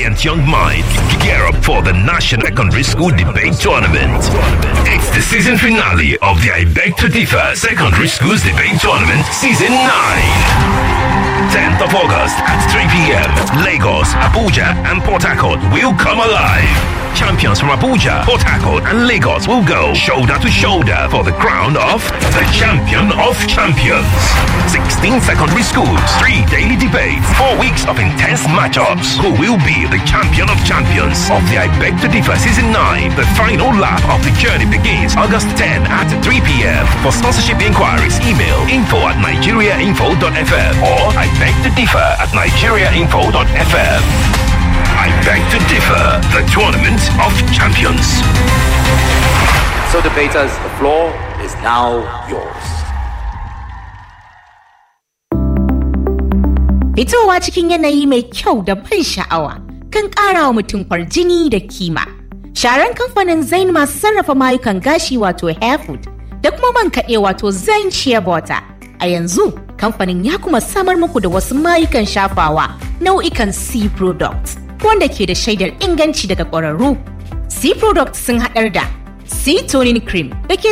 brilliant young minds gear up for the National Secondary School Debate Tournament. It's the season finale of the I Beg to Differ Secondary Schools Debate Tournament Season 9. 10th of August at 3 p.m. Lagos, Abuja, and Port Harcourt will come alive. Champions from Abuja, Port Harcourt, and Lagos will go shoulder to shoulder for the crown of the Champion of Champions. 16 secondary schools, 3 daily debates, 4 weeks of intense matchups. Who will be the Champion of Champions of the I Beg to Differ Season 9? The final lap of the journey begins August 10 at 3 p.m. For sponsorship inquiries, email info@nigeriainfo.fm or I Beg to Differ @nigeriainfo.fm. I Beg to Differ, the Tournament of Champions. So debaters, the floor is now yours. Fitowa cikin yanayi mai kyau da ban sha'awa kan ƙara wa mutum kwarjini da kima. Sharan kamfanin Zain masu sarrafa mayukan gashi wato Hairfood da kuma man kaɗe wato Zain Shea Butter. A yanzu, kamfanin ya kuma samar muku da wasu mayukan shafawa nau'ikan C products wanda ke da shaidar inganci daga ƙwararru. C products sun haɗar da C toning cream da ke